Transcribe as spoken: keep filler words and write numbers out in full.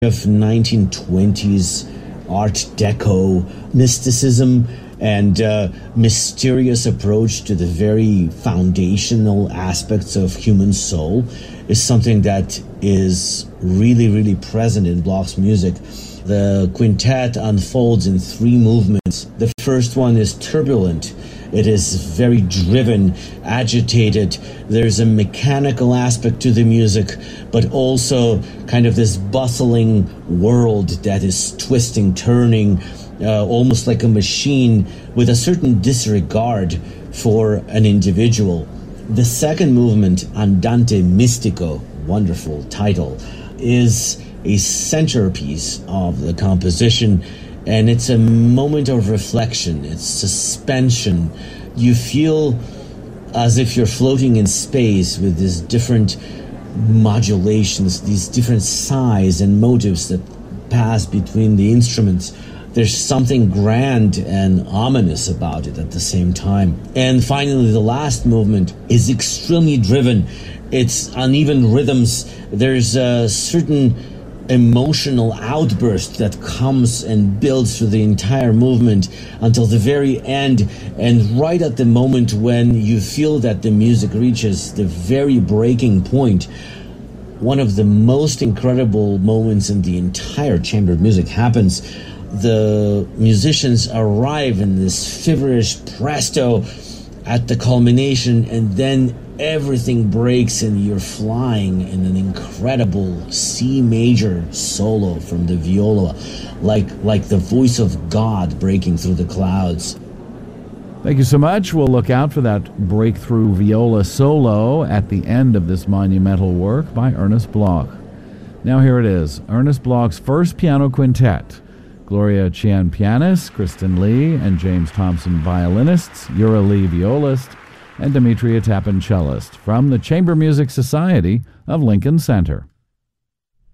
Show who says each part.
Speaker 1: of nineteen twenties Art Deco mysticism and uh, mysterious approach to the very foundational aspects of human soul is something that is really, really present in Bloch's music. The quintet unfolds in three movements. The first one is turbulent. It is very driven, agitated. There's a mechanical aspect to the music, but also kind of this bustling world that is twisting, turning, uh, almost like a machine with a certain disregard for an individual. The second movement, Andante Mystico, wonderful title, is a centerpiece of the composition, and it's a moment of reflection. It's suspension. You feel as if you're floating in space with these different modulations, these different sighs and motives that pass between the instruments. There's something grand and ominous about it at the same time. And finally, the last movement is extremely driven. It's uneven rhythms. There's a certain emotional outburst that comes and builds through the entire movement until the very end. And right at the moment when you feel that the music reaches the very breaking point, one of the most incredible moments in the entire chamber music happens. The musicians arrive in this feverish presto at the culmination, and then everything breaks and you're flying in an incredible C major solo from the viola, like like the voice of God breaking through the clouds.
Speaker 2: Thank you so much. We'll look out for that breakthrough viola solo at the end of this monumental work by Ernest Bloch. Now here it is, Ernest Bloch's first piano quintet. Gloria Chien, pianist, Kristen Lee and James Thompson, violinists, Yura Lee, violist, and Demetria Tappan, cellist, from the Chamber Music Society of Lincoln Center.